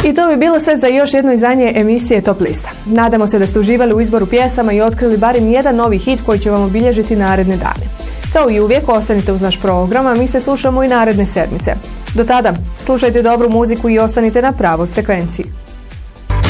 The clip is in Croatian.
I to bi bilo sve za još jedno izdanje emisije Top Lista. Nadamo se da ste uživali u izboru pjesama i otkrili barem jedan novi hit koji će vam obilježiti naredne dane. Kao i uvijek, ostanite uz naš program, a mi se slušamo i naredne sedmice. Do tada, slušajte dobru muziku i ostanite na pravoj frekvenciji.